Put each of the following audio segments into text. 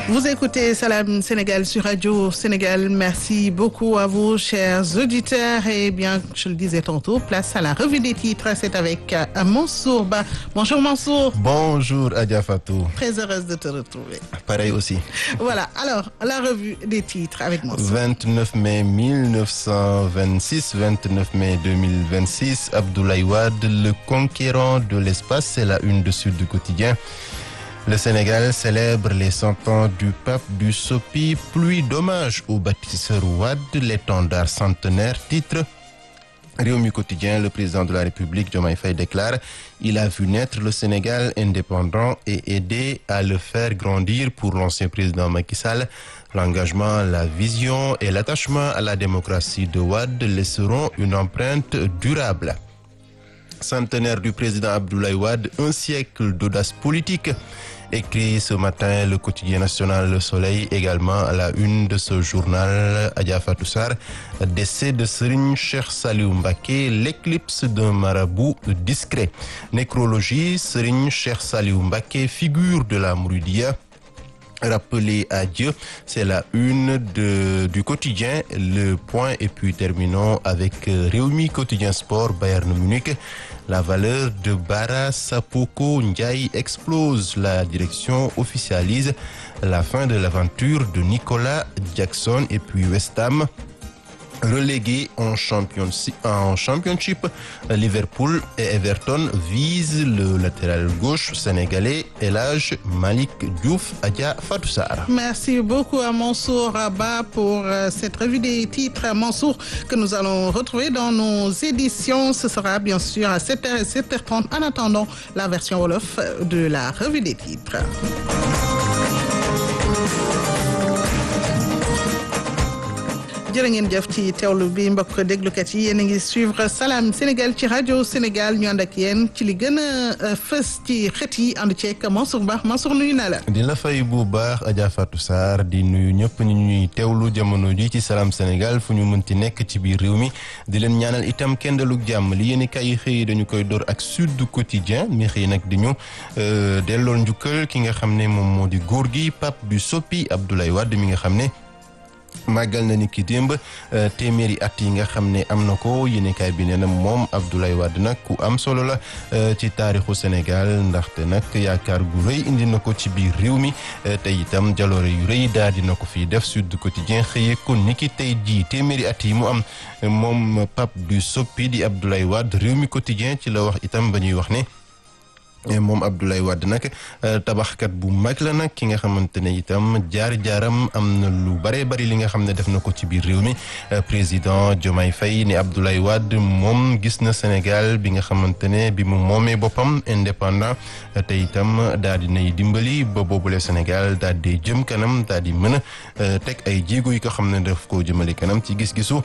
Vous écoutez Salam Sénégal sur Radio Sénégal. Merci beaucoup à vous, chers auditeurs. Et bien, je le disais tantôt, place à la revue des titres. C'est avec Mansour Ba. Bonjour Mansour. Bonjour Adja Fatou. Très heureuse de te retrouver. Pareil aussi. Voilà, alors, la revue des titres avec Mansour. 29 mai 1926, 29 mai 2026, Abdoulaye Wade, le conquérant de l'espace, c'est la une de Sud du Quotidien. Le Sénégal célèbre les 100 ans du pape du Sopi, pluie d'hommage au bâtisseur Wade, l'étendard centenaire, titre Rewmi Quotidien, le président de la République, Diomaye Faye, déclare « Il a vu naître le Sénégal indépendant et aidé à le faire grandir pour l'ancien président Macky Sall. L'engagement, la vision et l'attachement à la démocratie de Wade laisseront une empreinte durable. » Centenaire du président Abdoulaye Wade, un siècle d'audace politique. Écrit ce matin le quotidien national Le Soleil, également à la une de ce journal, Adja Fatou Sarr, décès de Serigne Cheikh Saliou Mbacké, l'éclipse d'un marabout discret. Nécrologie, Serigne Cheikh Saliou Mbacké, figure de la Mouridiya, rappelé à Dieu, c'est la une du quotidien Le Point. Et puis terminons avec Rewmi Quotidien Sport, Bayern Munich. La valeur de Bara Sapoko Ndiaye explose. La direction officialise la fin de l'aventure de Nicolas Jackson. Et puis West Ham relégué en championship, Liverpool et Everton visent le latéral gauche sénégalais El Hadj Malick Diouf. Adja Fatou Sarr. Merci beaucoup à Mansour Ba pour cette revue des titres. Mansour, que nous allons retrouver dans nos éditions. Ce sera bien sûr à 7h et 7h30. En attendant, la version wolof de la revue des titres. jërë ngeen jëf ci teewlu bi mbokk déglukat yi yéen a ngi suivre Salam Sénégal ci rajo Sénégal ñu ànd ak yéen ci li gën a fës ci xët yi ànd ceeg Mansour Ba. Mansour nuyu na la. di la fay bu baax Adja Fatou Sarr, di nuyu ñëpp ñu ñuy teewlu jamono ji ci Salam Sénégal fu ñu mënti nekk ci biir réew mi di leen ñaanal itam kenn dalug jàmm. Li yéen kay xëy dañu koy door ak Sud du Quotidien mi xëy nag di ñu delloo njukkal ki nga xam ne moom moo di góor gi Pape du Sopi Abdoulaye Wade mi nga xam ne màggal na ni ki démb téeméeri at yi nga xam ne am na ko. yéenekaay bi nee na moom Abdoulaye Wade nag ku am solo la ci taarixu Sénégal ndaxte nag yaakaar gu rëy indi na ko ci biir réew mi te itam jaloore yu rëy daal dina ko fii def. Sud Quotidien xëyee ko ni ki tey jii téeméeri at yi mu am moom Pape du Sopi di Abdoulaye Wade. Rewmi Quotidien ci la wax itam ba ñuy wax ne moom Abdoulaye Wade nag tabaxkat bu mag la nag ki nga xamante ne itam jaar-jaaram am na lu bare bari li nga xam ne def na ko ci biir réew mi. Président Diomaye Faye ne Abdoulaye Wade moom gis na Sénégal bi nga xamante ne bi mu moomee boppam indépendant te itam daal di nay dimbali ba boobule Sénégal daal di jëm kanam daal di mën a teg ay jéego yi ko xam ne daf koo jëmale kanam ci gis-gisu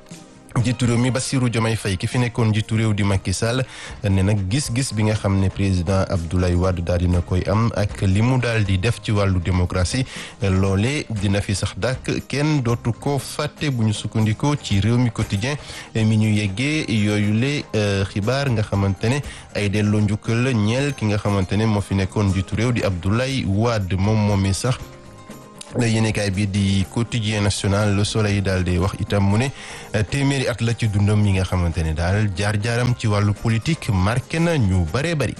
njiitu réew mi Bassirou Diomaye Faye. Ki fi nekkoon njiitu réew di Macky Sall ne nag gis-gis bi nga xam ne président Abdoulaye Wade daal dina koy am ak li mu daal di def ci wàllu démocratie loole dina fi sax dàkk kenn dootu ko fàtte bu ñu sukkandikoo ci Rewmi Quotidien mi ñu yeggee yooyule xibaar nga xamante ne ay delloo njukkal la ñeel ki nga xamante ne moo fi nekkoon njiitu réew di Abdoulaye Wade. moom sax yéenekaay bi di quotidien national Le Soleil daal di wax itam mu ne téeméeri at la ci dundam yi nga xamante ne daal jaar-jaaram ci wàllu politique marqué na ñu bare bari.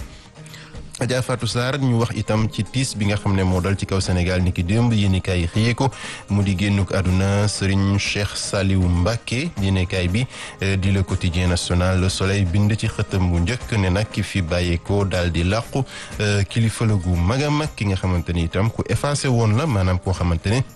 Adja Fatou Sarr ñu wax itam ci tiis bi nga xam ne moo dal ci kaw Sénégal ni ki démb yéenekaay yi xëyee ko mu di génnuk àdduna Serigne Cheikh Saliou Mbacké. yéenekaay bi di Le Quotidien national Le Soleil bind ci xëtam bu njëkk ne nag ki fi bàyyeekoo daal di làqu kilifa la gu mag a mag ki nga xamante ni itam ku effacé woon la maanaam koo xamante ne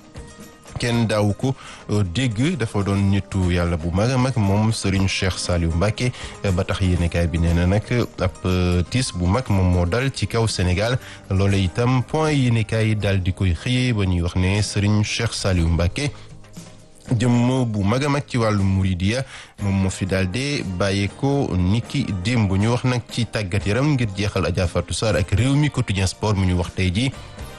kenn daaw ko dégg dafa doon nitu yàlla bu mag a mag moom Serigne Cheikh Saliou Mbacké. ba tax yéenekaay bi nee na nag ab tiis bu mag moom moo dal ci kaw Sénégal. loolu itam point yéenekaay yi daal di koy xëyee ba ñuy wax ne Serigne Cheikh Saliou Mbacké jëmm bu mag a mag ci wàllu Mouridiya moom moo fi daal di bàyyeekoo niki démb. ñu wax nag ci tàggat yaram ngir jeexal Adja Fatou Sarr ak Rewmi Quotidien Sport mu ñu wax tey jii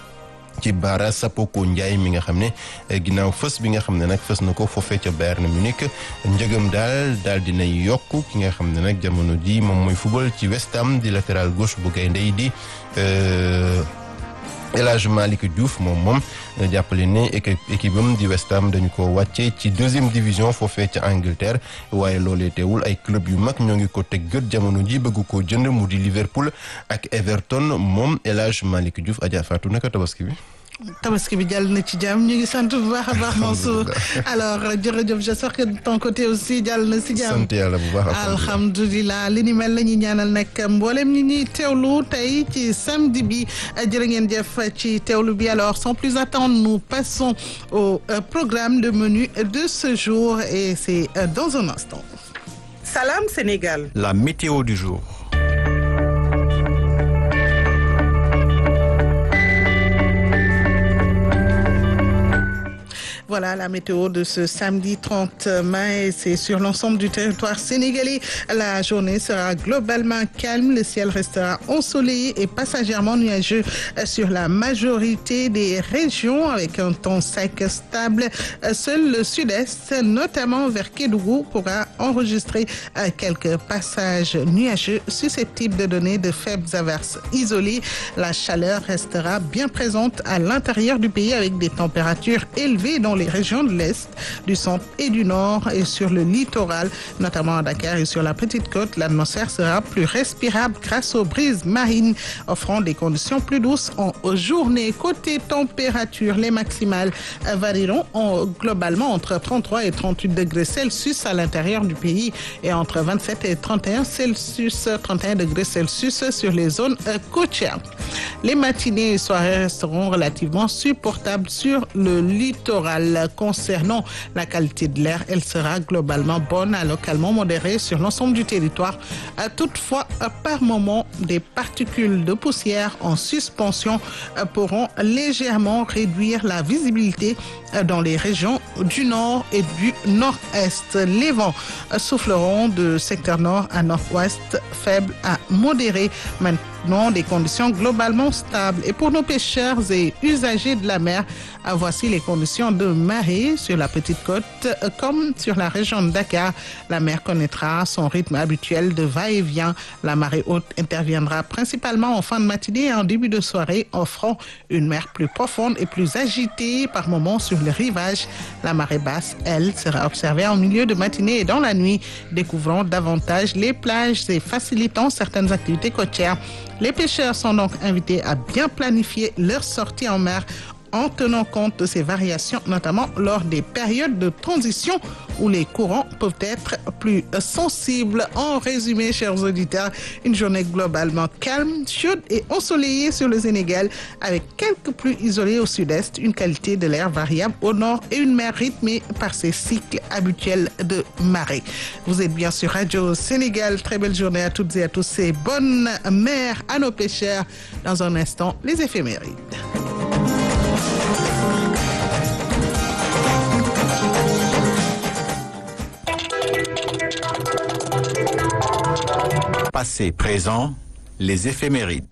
ci Bara Sapoko Ndiaye mi nga xam ne ginnaaw fës bi nga xam ne nag fës na ko foofee ca Bayern Munich njëgam daal dina yokk ki nga xam ne nag jamono ji moom mooy football ci West Ham di latéral gauche bu gaynde yi di El Hadj Malick Diouf moom jàppale ne équipe am di West Ham dañu ko wàcce ci 2e division foofee ca Angleterre waaye loolee teewul ay club yu mag ñoo ngi ko teg gët jamono ji bëgg koo jënd mu di Liverpool ak Everton moom El Hadj Malick Diouf. Adja Fatou naka tabaski bi. Tabaski bi jàll na ci jàmm ñu ngi sant bu baax a baax Mansour alors jërëjëf j'espère que de ton côté aussi jàll na si jàmm. sant yàlla bu baax alhamdulilah li ni mel la ñuy ñaanal nag mboolem ñi ñuy teewlu tey ci samedi bi jërë ngeen jëf ci teewlu bi alors sans plus attendre nous passons au programme de menu de ce jour et c'est dans un instant. Salam Sénégal. La météo du jour. Voilà la météo de ce samedi 30 mai, c'est sur l'ensemble du territoire sénégalais. La journée sera globalement calme, le ciel restera ensoleillé et passagèrement nuageux sur la majorité des régions avec un temps sec stable. Seul le sud-est, notamment vers Kédougou, pourra enregistrer quelques passages nuageux susceptibles de donner de faibles averses isolées. La chaleur restera bien présente à l'intérieur du pays avec des températures élevées dans les régions de l'Est, du centre et du nord et sur le littoral, notamment à Dakar et sur la petite côte. L'atmosphère sera plus respirable grâce aux brises marines, offrant des conditions plus douces en journée. Côté température, les maximales varieront globalement entre 33 et 38 degrés Celsius à l'intérieur du pays et entre 27 et 31 degrés Celsius sur les zones côtières. Les matinées et soirées resteront relativement supportables sur le littoral. Concernant la qualité de l'air, elle sera globalement bonne à localement modérée sur l'ensemble du territoire. Toutefois, par moment, des particules de poussière en suspension pourront légèrement réduire la visibilité dans les régions du nord et du nord-est. Les vents souffleront de secteur nord à nord-ouest, faibles à modérés. Maintenant, des conditions globalement stables. Et pour nos pêcheurs et usagers de la mer, voici les conditions de marée sur la petite côte comme sur la région de Dakar. La mer connaîtra son rythme habituel de va-et-vient. La marée haute interviendra principalement en fin de matinée et en début de soirée, offrant une mer plus profonde et plus agitée par moments sur le rivage. La marée basse, elle, sera observée en milieu de matinée et dans la nuit, découvrant davantage les plages et facilitant certaines activités côtières. Les pêcheurs sont donc invités à bien planifier leur sortie en mer en tenant compte de ces variations, notamment lors des périodes de transition où les courants peuvent être plus sensibles. En résumé, chers auditeurs, une journée globalement calme, chaude et ensoleillée sur le Sénégal, avec quelques pluies isolées au sud-est, une qualité de l'air variable au nord et une mer rythmée par ses cycles habituels de marée. Vous êtes bien sur Radio Sénégal. Très belle journée à toutes et à tous et bonne mer à nos pêcheurs. Dans un instant, les éphémérides. Passé, présent, les éphémérides.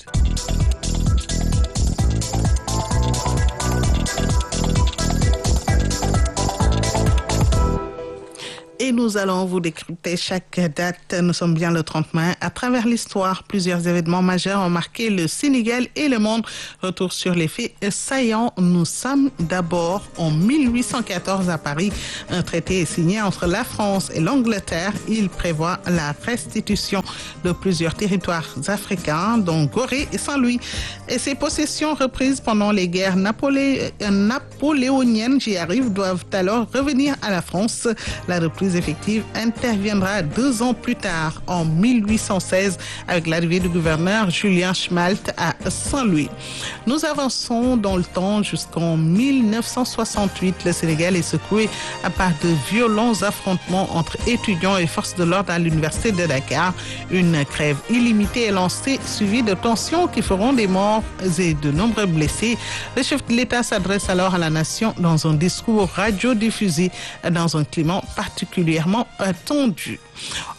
Et nous allons vous décrypter chaque date. Nous sommes bien le 30 mai. À travers l'histoire, plusieurs événements majeurs ont marqué le Sénégal et le monde. Retour sur les faits saillants. Nous sommes d'abord en 1814 à Paris. Un traité est signé entre la France et l'Angleterre. Il prévoit la restitution de plusieurs territoires africains, dont Gorée et Saint-Louis. Et ces possessions reprises pendant les guerres napoléoniennes, j'y arrive, doivent alors revenir à la France. La reprise effective interviendra 2 ans plus tard, en 1816, avec l'arrivée du gouverneur Julien Schmalt à Saint-Louis. Nous avançons dans le temps jusqu'en 1968. Le Sénégal est secoué par de violents affrontements entre étudiants et forces de l'ordre à l'université de Dakar. Une grève illimitée est lancée, suivie de tensions qui feront des morts et de nombreux blessés. Le chef de l'État s'adresse alors à la nation dans un discours radiodiffusé dans un climat particulièrement tendu.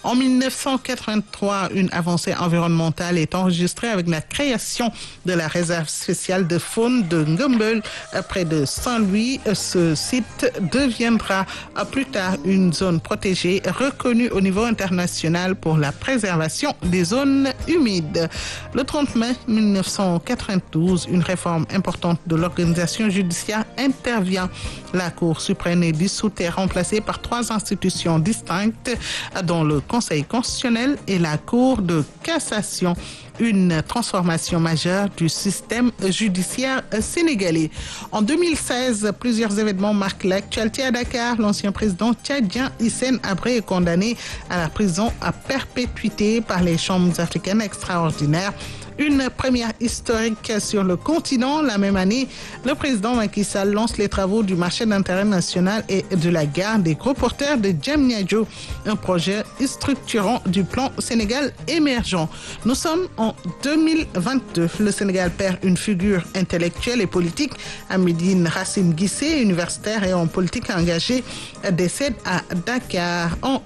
En 1983, une avancée environnementale est enregistrée avec la création de la réserve spéciale de faune de Ngombel près de Saint-Louis. Ce site deviendra plus tard une zone protégée reconnue au niveau international pour la préservation des zones humides. Le 30 mai 1992, une réforme importante de l'organisation judiciaire intervient. La Cour suprême est dissoute et remplacée par 3 institutions distinctes, dont le Conseil constitutionnel et la Cour de cassation. Une transformation majeure du système judiciaire sénégalais. En 2016, plusieurs événements marquent l'actualité à Dakar. L'ancien président tchadien Hissène Habré est condamné à la prison à perpétuité par les chambres africaines extraordinaires. Une première historique sur le continent. La même année, le président Macky Sall lance les travaux du marché d'intérêt national et de la gare des gros porteurs de Diamniadio, un projet structurant du plan Sénégal émergent. Nous sommes en 2022. Le Sénégal perd une figure intellectuelle et politique. Amidine Racine Guissé, universitaire et en politique engagée, décède à Dakar en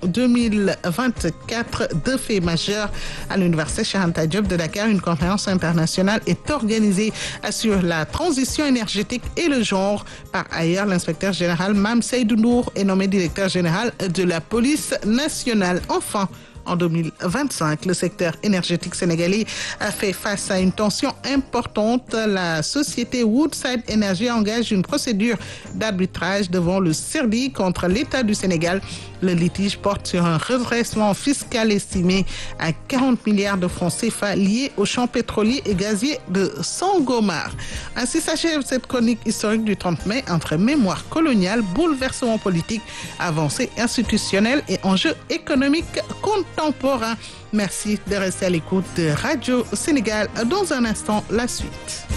2024. 2 faits majeurs à l'université Cheikh Anta Diop de Dakar. Une conférence internationale est organisée sur la transition énergétique et le genre. Par ailleurs, l'inspecteur général Mame Seydou Nour est nommé directeur général de la police nationale. Enfin, en 2025, le secteur énergétique sénégalais a fait face à une tension importante. La société Woodside Energy engage une procédure d'arbitrage devant le CERDI contre l'État du Sénégal. Le litige porte sur un redressement fiscal estimé à 40 milliards de francs CFA liés aux champs pétroliers et gaziers de Sangomar. Ainsi s'achève cette chronique historique du 30 mai entre mémoire coloniale, bouleversement politique, avancées institutionnelles et enjeux économiques contemporains. Merci de rester à l'écoute de Radio Sénégal. Dans un instant, la suite.